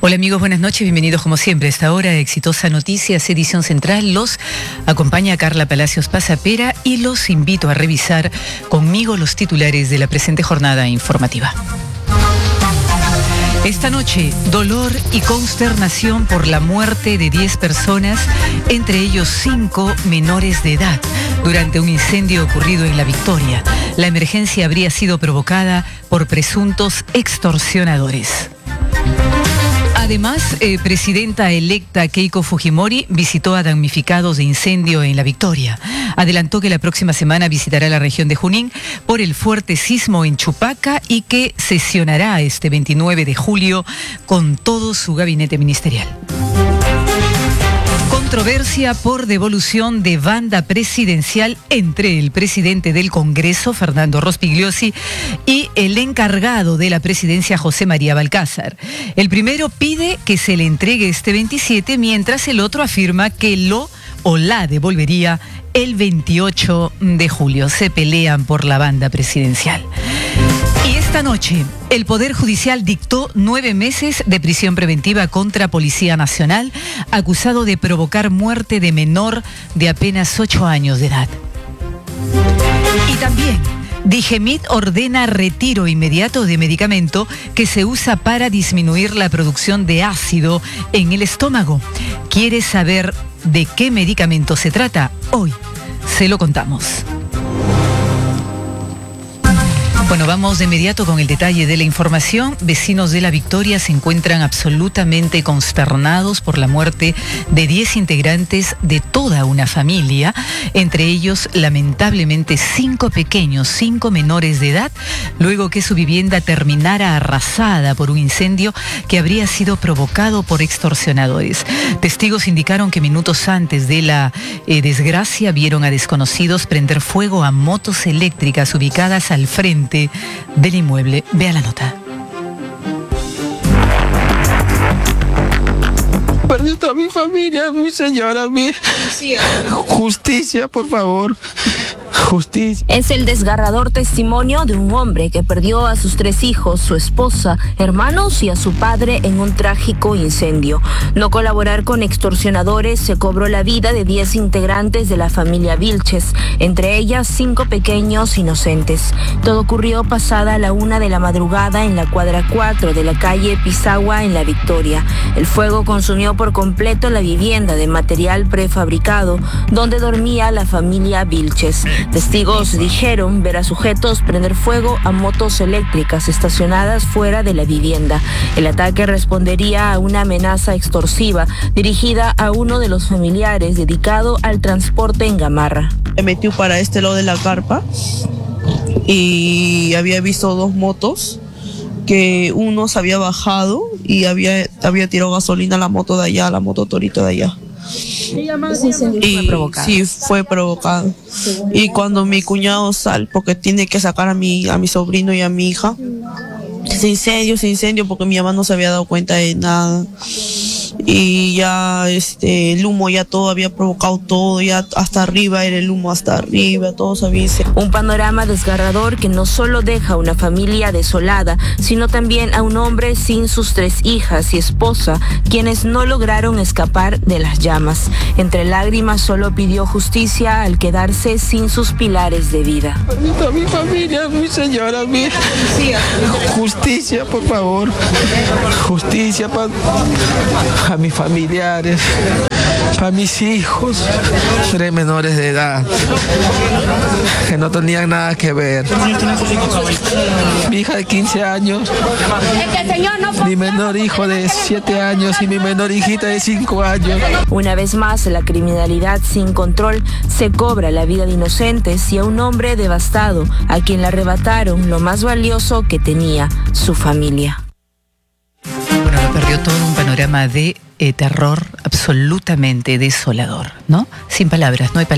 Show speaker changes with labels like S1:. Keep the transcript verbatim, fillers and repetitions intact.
S1: Hola amigos, buenas noches, bienvenidos como siempre a esta hora, Exitosa Noticias, edición central. Los acompaña Carla Palacios Pasapera y los invito a revisar conmigo los titulares de la presente jornada informativa. Esta noche, dolor y consternación por la muerte de diez personas, entre ellos cinco menores de edad, durante un incendio ocurrido en La Victoria. La emergencia habría sido provocada por presuntos extorsionadores. Además, eh, presidenta electa Keiko Fujimori visitó a damnificados de incendio en La Victoria. Adelantó que la próxima semana visitará la región de Junín por el fuerte sismo en Chupaca y que sesionará este veintinueve de julio con todo su gabinete ministerial. Controversia por devolución de banda presidencial entre el presidente del Congreso, Fernando Rospigliosi, y el encargado de la presidencia, José María Balcázar. El primero pide que se le entregue este veintisiete, mientras el otro afirma que lo o la devolvería el veintiocho de julio. Se pelean por la banda presidencial. Y esta noche, el Poder Judicial dictó nueve meses de prisión preventiva contra Policía Nacional, acusado de provocar muerte de menor de apenas ocho años de edad. Y también, Digemid ordena retiro inmediato de medicamento que se usa para disminuir la producción de ácido en el estómago. ¿Quiere saber de qué medicamento se trata? Hoy se lo contamos. Bueno, vamos de inmediato con el detalle de la información. Vecinos de La Victoria se encuentran absolutamente consternados por la muerte de diez integrantes de toda una familia, entre ellos lamentablemente cinco pequeños, cinco menores de edad, luego que su vivienda terminara arrasada por un incendio que habría sido provocado por extorsionadores. Testigos indicaron que minutos antes de la eh, desgracia vieron a desconocidos prender fuego a motos eléctricas ubicadas al frente del inmueble. Vea la nota.
S2: Perdí toda mi familia, mi señora, mi... Justicia, por favor. Justicia.
S3: Es el desgarrador testimonio de un hombre que perdió a sus tres hijos, su esposa, hermanos y a su padre en un trágico incendio. No colaborar con extorsionadores se cobró la vida de diez integrantes de la familia Vilches, entre ellas cinco pequeños inocentes. Todo ocurrió pasada la una de la madrugada en la cuadra cuatro de la calle Pisagua en La Victoria. El fuego consumió por completo la vivienda de material prefabricado donde dormía la familia Vilches. Testigos dijeron ver a sujetos prender fuego a motos eléctricas estacionadas fuera de la vivienda. El ataque respondería a una amenaza extorsiva dirigida a uno de los familiares dedicado al transporte en Gamarra.
S4: Me metí para este lado de la carpa y había visto dos motos, que uno se había bajado y había, había tirado gasolina a la moto de allá, a la moto Torito de allá. Y fue provocado. Sí, fue provocado. Y cuando mi cuñado sale, porque tiene que sacar a mi, a mi sobrino y a mi hija, se incendio, se incendio, porque mi mamá no se había dado cuenta de nada. Y ya este el humo ya todo había provocado todo, ya hasta arriba era el humo, hasta arriba, todo se había incendiado.
S3: Un panorama desgarrador que no solo deja a una familia desolada, sino también a un hombre sin sus tres hijas y esposa, quienes no lograron escapar de las llamas. Entre lágrimas solo pidió justicia al quedarse sin sus pilares de vida.
S2: Perdí a mi familia, mi señora, mi... Justicia, por favor. Justicia para... a mis familiares, para mis hijos, tres menores de edad, que no tenían nada que ver. Mi hija de quince años, mi menor hijo de siete años y mi menor hijita de cinco años.
S3: Una vez más, la criminalidad sin control se cobra la vida de inocentes y a un hombre devastado, a quien le arrebataron lo más valioso que tenía, su familia.
S1: Bueno, perdió todo un panorama de eh, terror absolutamente desolador, ¿no? Sin palabras, no hay palabras.